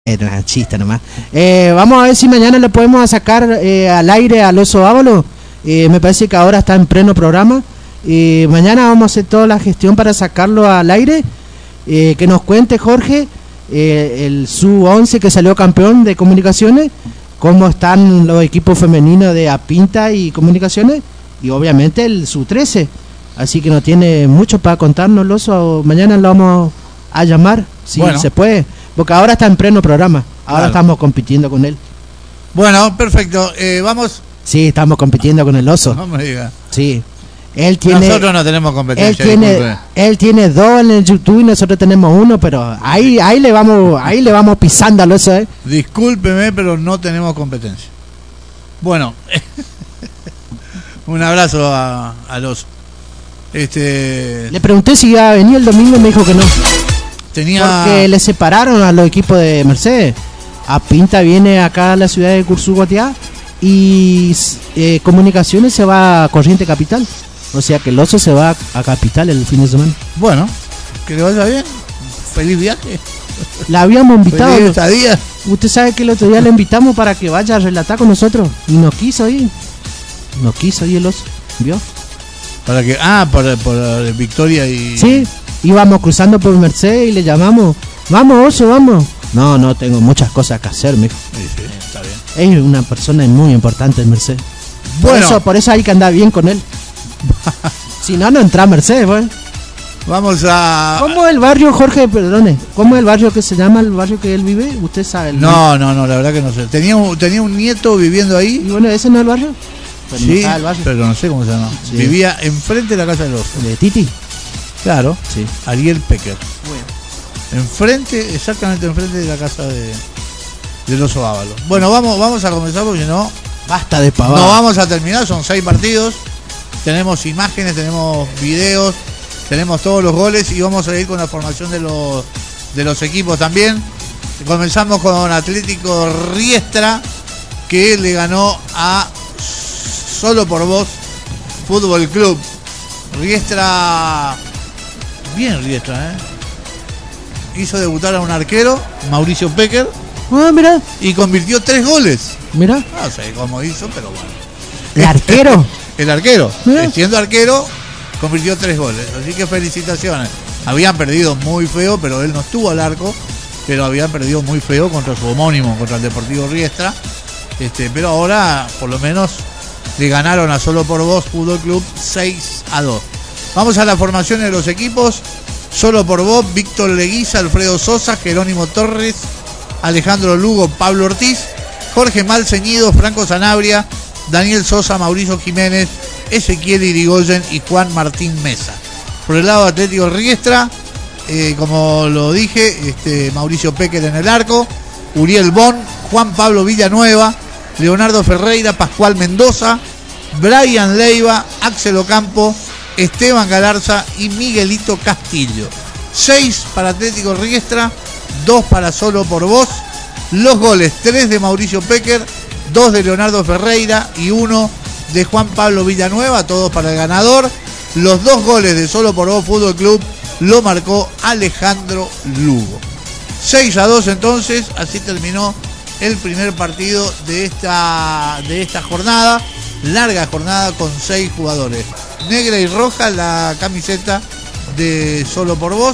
Era un chiste nomás. Vamos a ver si mañana lo podemos sacar al aire al Oso Ábalo. Me parece que ahora está en pleno programa. Mañana vamos a hacer toda la gestión para sacarlo al aire. Que nos cuente Jorge, el Sub-11 que salió campeón de comunicaciones, cómo están los equipos femeninos de Apinta y comunicaciones, y obviamente el Sub-13. Así que no tiene mucho para contarnos el Oso. Mañana lo vamos a llamar, si se puede. Porque ahora está en pleno programa. Ahora estamos compitiendo con él. Bueno, perfecto. Vamos. Sí, estamos compitiendo con el Oso. No me diga. Sí. Él tiene, nosotros no tenemos competencia. Él tiene 2 en el YouTube y nosotros tenemos 1, pero ahí le vamos pisando al Oso, Discúlpeme, pero no tenemos competencia. Bueno. Un abrazo al Oso. Le pregunté si iba a venir el domingo y me dijo que no. Porque le separaron a los equipos de Mercedes. A Pinta viene acá a la ciudad de Cursuguatiá y Comunicaciones se va a Corriente Capital. O sea que el Oso se va a Capital el fin de semana. Bueno, que le vaya bien. Feliz viaje. La habíamos invitado. Feliz estadía. Usted sabe que el otro día le invitamos para que vaya a relatar con nosotros y no quiso ir. No quiso ir el Oso. ¿Vio? Para que por Victoria y... Sí. Íbamos cruzando por Mercedes y le llamamos, vamos Oso, vamos. No, tengo muchas cosas que hacer, mijo. Sí, está bien. Es una persona muy importante en Mercedes. Bueno. Por eso hay que andar bien con él. Si no entra a Mercedes, pues. Vamos a... ¿Cómo es el barrio, Jorge? Perdone. ¿Cómo es el barrio que se llama, el barrio que él vive? ¿Usted sabe? No, la verdad que no sé. Tenía un nieto viviendo ahí. Y bueno, ¿ese no es el barrio? Pero sí, no el barrio. Pero no sé cómo se llama. Sí. Vivía enfrente de la casa del Oso. ¿De Titi? Claro, sí. Ariel Pecker. Bueno. Exactamente enfrente de la casa del Oso Ábalo. Bueno, vamos a comenzar porque no... Basta de pavada. No vamos a terminar, son 6 partidos. Tenemos imágenes, tenemos videos, tenemos todos los goles y vamos a ir con la formación de los equipos también. Comenzamos con Atlético Riestra, que le ganó a Solo por Vos Fútbol Club. Riestra... Bien Riestra, hizo debutar a un arquero, Mauricio Pecker. Mira. Y convirtió 3 goles. Mira. No sé cómo hizo, pero bueno. ¿El arquero? El arquero. Siendo arquero, convirtió 3 goles. Así que felicitaciones. Habían perdido muy feo, pero él no estuvo al arco. Pero habían perdido muy feo contra su homónimo, contra el Deportivo Riestra. Pero ahora, por lo menos, le ganaron a Solo por Vos Fútbol Club 6-2. Vamos a la formación de los equipos. Solo por Vos, Víctor Leguiza, Alfredo Sosa, Jerónimo Torres, Alejandro Lugo, Pablo Ortiz, Jorge Malceñido, Franco Sanabria, Daniel Sosa, Mauricio Jiménez, Ezequiel Irigoyen y Juan Martín Mesa. Por el lado de Atlético Riestra, como lo dije, Mauricio Pecker en el arco, Uriel Bon, Juan Pablo Villanueva, Leonardo Ferreira, Pascual Mendoza, Brian Leiva, Axel Ocampo, Esteban Galarza y Miguelito Castillo. 6 para Atlético Riestra, 2 para Solo por Vos. Los goles, 3 de Mauricio Pecker, 2 de Leonardo Ferreira y 1 de Juan Pablo Villanueva, todos para el ganador. Los 2 goles de Solo por Vos Fútbol Club lo marcó Alejandro Lugo. 6-2 entonces, así terminó el primer partido de esta jornada. Larga jornada con 6 jugadores. Negra y roja la camiseta de Solo por Vos.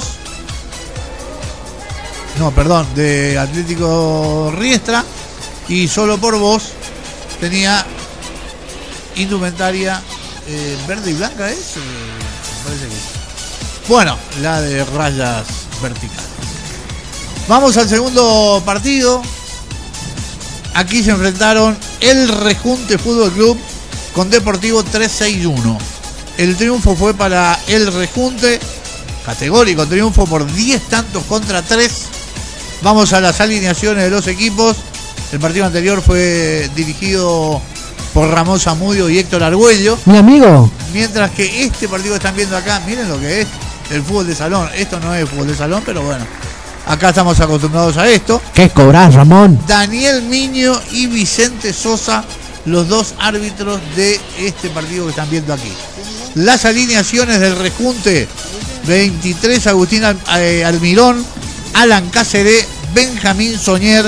No, perdón, de Atlético Riestra. Y Solo por Vos tenía indumentaria verde y blanca, parece que sí. Bueno, la de rayas verticales. Vamos al segundo partido. Aquí se enfrentaron el Rejunte Fútbol Club con Deportivo 3-6-1. El triunfo fue para el Rejunte, categórico triunfo por 10 tantos contra 3. Vamos a las alineaciones de los equipos. El partido anterior fue dirigido por Ramón Zamudio y Héctor Argüello. Mi amigo. Mientras que este partido que están viendo acá, miren lo que es el fútbol de salón. Esto no es fútbol de salón, pero bueno, acá estamos acostumbrados a esto. ¿Qué cobrás, Ramón? Daniel Miño y Vicente Sosa, los 2 árbitros de este partido que están viendo aquí. Las alineaciones del Rejunte: 23 Agustín Almirón, Alan Cáceres, Benjamín Soñer